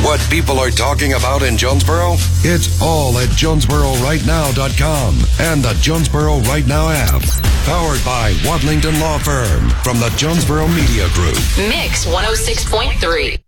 What people are talking about in Jonesboro? It's all at JonesboroRightNow.com and the Jonesboro Right Now app. Powered by Wadlington Law Firm from the Jonesboro Media Group. Mix 106.3.